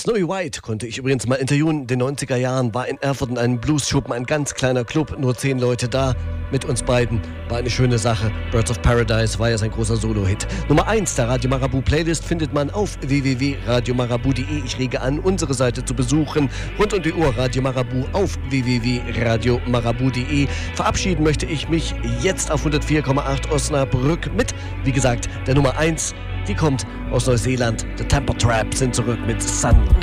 Snowy White konnte ich übrigens mal interviewen. In den 90er Jahren war in Erfurt in einem Blues-Schuppen ein ganz kleiner Club, nur 10 Leute da. Mit uns beiden war eine schöne Sache. Birds of Paradise war ja sein großer Solo-Hit. Nummer 1 der Radio Marabout Playlist findet man auf www.radiomarabout.de. Ich rege an, unsere Seite zu besuchen. Rund um die Uhr Radio Marabout auf www.radiomarabout.de. Verabschieden möchte ich mich jetzt auf 104,8 Osnabrück mit, wie gesagt, der Nummer 1. Die kommt aus Neuseeland. The Temper Trap sind zurück mit Sun